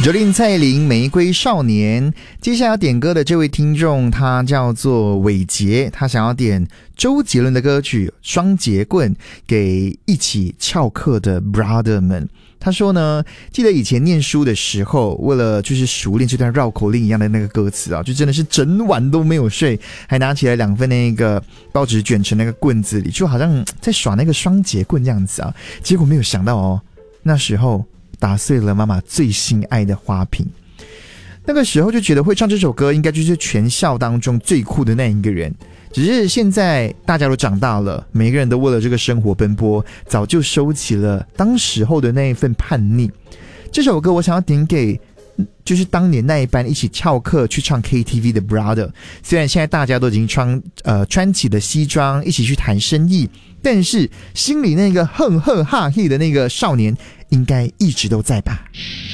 Jolin 蔡琳玫瑰少年。接下来要点歌的这位听众他叫做伟杰，他想要点周杰伦的歌曲双节棍给一起翘课的 brother 们。他说呢，记得以前念书的时候，为了就是熟练这段绕口令一样的那个歌词啊，就真的是整晚都没有睡，还拿起来2份那个报纸卷成那个棍子里，就好像在耍那个双节棍这样子啊。结果没有想到哦，那时候打碎了妈妈最心爱的花瓶。那个时候就觉得会唱这首歌应该就是全校当中最酷的那一个人，只是现在大家都长大了，每个人都为了这个生活奔波，早就收起了当时候的那一份叛逆。这首歌我想要点给就是当年那一班一起翘课去唱 KTV 的 brother， 虽然现在大家都已经穿起了西装一起去谈生意，但是心里那个哼哼哈嘿的那个少年应该一直都在吧。